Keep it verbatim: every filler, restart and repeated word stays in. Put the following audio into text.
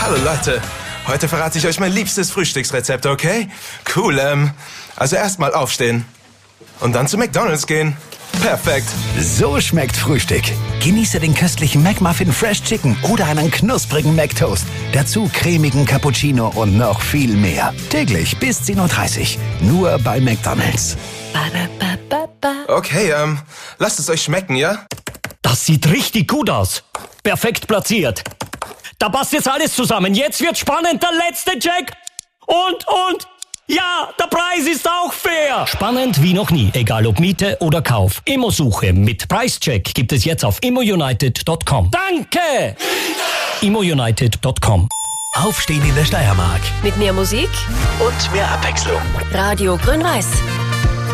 Hallo Leute, heute verrate ich euch mein liebstes Frühstücksrezept, okay? Cool, ähm, also erstmal aufstehen und dann zu McDonald's gehen. Perfekt. So schmeckt Frühstück. Genieße den köstlichen McMuffin Fresh Chicken oder einen knusprigen McToast. Dazu cremigen Cappuccino und noch viel mehr. Täglich bis zehn Uhr dreißig. Nur bei McDonald's. Okay, ähm, lasst es euch schmecken, ja? Das sieht richtig gut aus. Perfekt platziert. Da passt jetzt alles zusammen. Jetzt wird spannend, der letzte Check. Und, und, ja, der Preis ist auch fair. Spannend wie noch nie, egal ob Miete oder Kauf. Immosuche mit Preischeck gibt es jetzt auf immounited punkt com. Danke! immounited punkt com. Aufstehen in der Steiermark. Mit mehr Musik Und mehr Abwechslung. Radio Grün-Weiß.